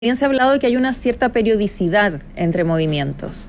Bien se ha hablado de que hay una cierta periodicidad entre movimientos.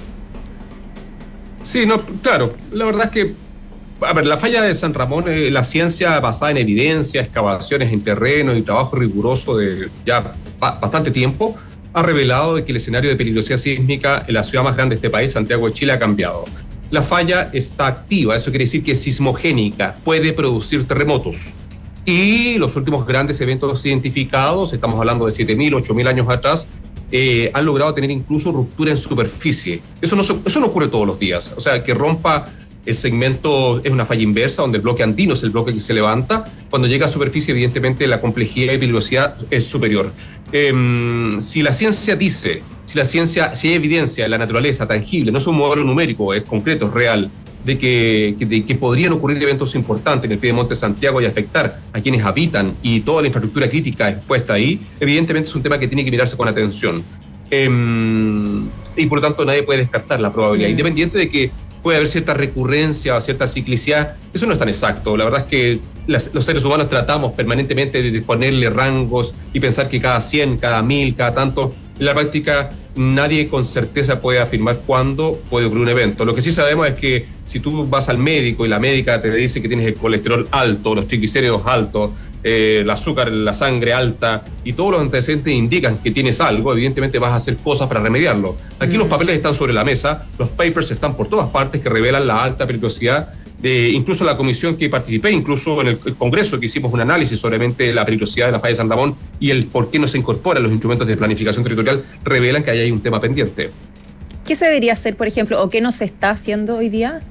Sí, no, claro, la verdad es que, a ver, la falla de San Ramón, la ciencia basada en evidencia, excavaciones en terreno y trabajo riguroso de ya bastante tiempo, ha revelado de que el escenario de peligrosidad sísmica en la ciudad más grande de este país, Santiago de Chile, ha cambiado. La falla está activa, eso quiere decir que es sismogénica, puede producir terremotos. Y los últimos grandes eventos identificados, estamos hablando de 7.000, 8.000 años atrás, han logrado tener incluso ruptura en superficie. Eso no ocurre todos los días. O sea, que rompa el segmento es una falla inversa, donde el bloque andino es el bloque que se levanta. Cuando llega a superficie, evidentemente, la complejidad y peligrosidad es superior. Si la ciencia dice, si hay evidencia en la naturaleza tangible, no es un modelo numérico, es concreto, es real, de que podrían ocurrir eventos importantes en el Piedemonte de Santiago y afectar a quienes habitan y toda la infraestructura crítica expuesta ahí, evidentemente es un tema que tiene que mirarse con atención. Y por lo tanto nadie puede descartar la probabilidad, independiente de que puede haber cierta recurrencia o cierta ciclicidad. Eso no es tan exacto. La verdad es que los seres humanos tratamos permanentemente de ponerle rangos y pensar que cada 100, cada 1000, cada tanto. En la práctica, nadie con certeza puede afirmar cuándo puede ocurrir un evento. Lo que sí sabemos es que si tú vas al médico y la médica te dice que tienes el colesterol alto, los triglicéridos altos, el azúcar en la sangre alta y todos los antecedentes indican que tienes algo, evidentemente vas a hacer cosas para remediarlo. Aquí los papeles están sobre la mesa, los papers están por todas partes que revelan la alta peligrosidad. Incluso la comisión que participé, incluso en el Congreso, que hicimos un análisis sobre la peligrosidad de la falla de San Ramón y el por qué no se incorporan los instrumentos de planificación territorial, revelan que ahí hay un tema pendiente. ¿Qué se debería hacer, por ejemplo, o qué no se está haciendo hoy día?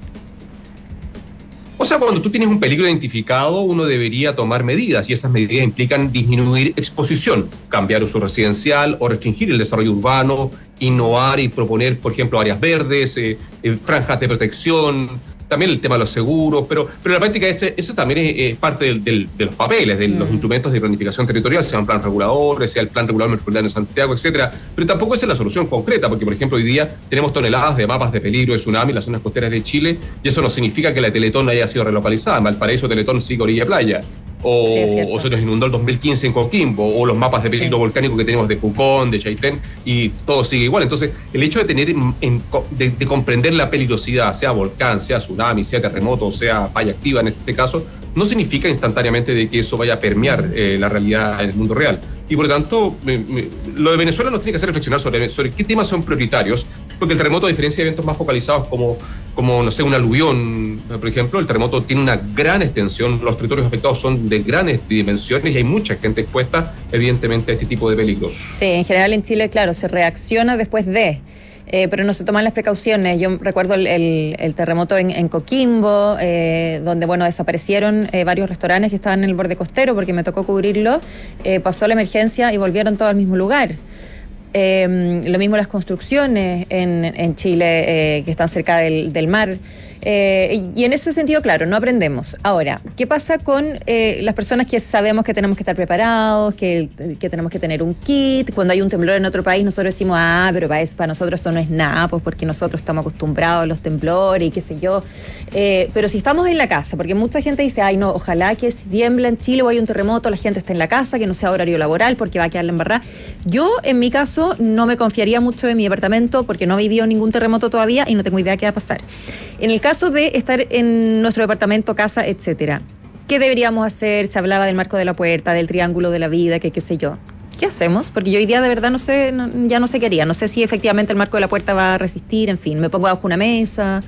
O sea, cuando tú tienes un peligro identificado, uno debería tomar medidas y esas medidas implican disminuir exposición, cambiar uso residencial o restringir el desarrollo urbano, innovar y proponer, por ejemplo, áreas verdes, franjas de protección. También el tema de los seguros, pero en la práctica eso también es parte de los papeles, de los instrumentos de planificación territorial, sea un plan regulador, sea el plan regulador metropolitano de Santiago, etcétera. Pero tampoco esa es la solución concreta, porque, por ejemplo, hoy día tenemos toneladas de mapas de peligro de tsunami en las zonas costeras de Chile, y eso no significa que la Teletón haya sido relocalizada. En Valparaíso, Teletón sigue orilla playa. O se nos inundó el 2015 en Coquimbo, o los mapas de peligro volcánico que tenemos de Pucón, de Chaitén, y todo sigue igual. Entonces, el hecho de tener de comprender la peligrosidad, sea volcán, sea tsunami, sea terremoto, sea falla activa en este caso, no significa instantáneamente de que eso vaya a permear la realidad en el mundo real. Y por lo tanto, lo de Venezuela nos tiene que hacer reflexionar sobre qué temas son prioritarios, porque el terremoto, a diferencia de eventos más focalizados como no sé, un aluvión, por ejemplo, el terremoto tiene una gran extensión, los territorios afectados son de grandes dimensiones y hay mucha gente expuesta, evidentemente, a este tipo de peligros. Sí, en general en Chile, claro, se reacciona después de... pero no se toman las precauciones. Yo recuerdo el terremoto en Coquimbo, donde, bueno, desaparecieron varios restaurantes que estaban en el borde costero porque me tocó cubrirlo. Pasó la emergencia y volvieron todos al mismo lugar. Lo mismo las construcciones en Chile que están cerca del mar. Y en ese sentido, claro, no aprendemos. Ahora, ¿qué pasa con las personas que sabemos que tenemos que estar preparados, que tenemos que tener un kit? Cuando hay un temblor en otro país, nosotros decimos, pero para nosotros eso no es nada, pues porque nosotros estamos acostumbrados a los temblores y qué sé yo. Pero si estamos en la casa, porque mucha gente dice, no, ojalá que si tiembla en Chile o hay un terremoto, la gente esté en la casa, que no sea horario laboral, porque va a quedar la embarrada. Yo, en mi caso, no me confiaría mucho en mi departamento porque no he vivido ningún terremoto todavía y no tengo idea qué va a pasar. En el caso de estar en nuestro departamento, casa, etcétera, ¿qué deberíamos hacer? Se hablaba del marco de la puerta, del triángulo de la vida, que qué sé yo. ¿Qué hacemos? Porque yo hoy día de verdad no sé, ya no sé qué haría. No sé si efectivamente el marco de la puerta va a resistir, en fin, me pongo bajo una mesa.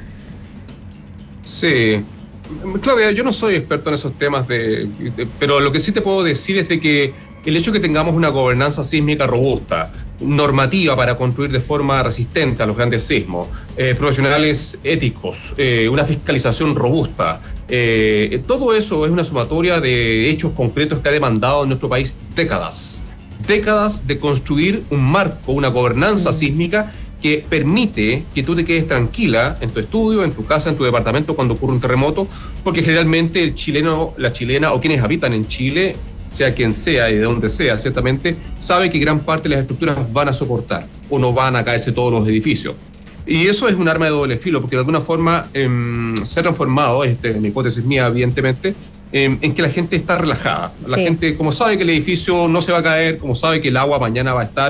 Sí. Claudia, yo no soy experto en esos temas, pero lo que sí te puedo decir es de que el hecho de que tengamos una gobernanza sísmica robusta, normativa para construir de forma resistente a los grandes sismos, profesionales éticos, una fiscalización robusta, todo eso es una sumatoria de hechos concretos que ha demandado en nuestro país décadas de construir un marco, una gobernanza sísmica que permite que tú te quedes tranquila en tu estudio, en tu casa, en tu departamento cuando ocurre un terremoto, porque generalmente el chileno, la chilena o quienes habitan en Chile, sea quien sea y de donde sea, ciertamente, sabe que gran parte de las estructuras van a soportar o no van a caerse todos los edificios. Y eso es un arma de doble filo, porque de alguna forma se ha transformado, mi hipótesis mía, evidentemente, en que la gente está relajada. La Sí. gente, como sabe que el edificio no se va a caer, como sabe que el agua mañana va a estar,